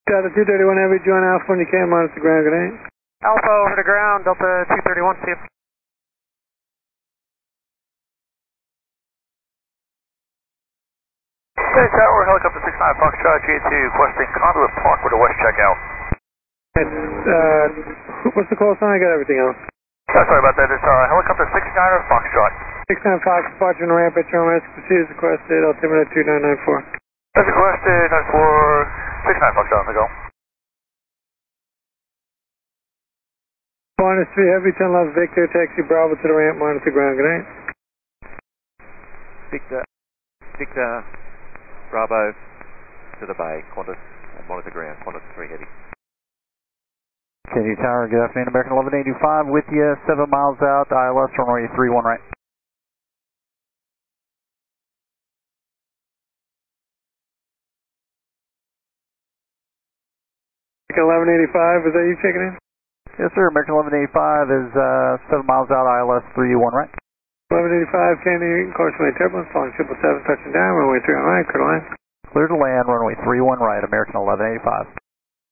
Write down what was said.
Delta 231 Heavy, join Alpha when you can, monitor ground, good night. Alpha over the ground, Delta 231, see you. Hey, Tower, helicopter 69 Foxtrot G2, requesting Conduit Park with a west checkout. What's the call sign? I got everything else. Sorry about that, it's helicopter 69er Foxtrot. 69 Fox, departure on the ramp at Jerome Esque, proceed as requested, altimeter 2994. As requested, 94, 69 Foxtrot on the go. Minus 3 Heavy, 10 left Victor, taxi Bravo to the ramp, monitor ground, good night. Victor, Bravo to the bay, Qantas, monitor ground, Qantas 3 Heavy. Kennedy Tower, good afternoon, American 1185 with you, 7 miles out, ILS runway 31 right. American 1185, is that you checking in? Yes sir, American 1185 is 7 miles out, ILS 31 right. 1185, Kennedy, course way turbulence, following 777, touching down, runway 31 right, clear to land. Clear to land, runway 31 right, American 1185.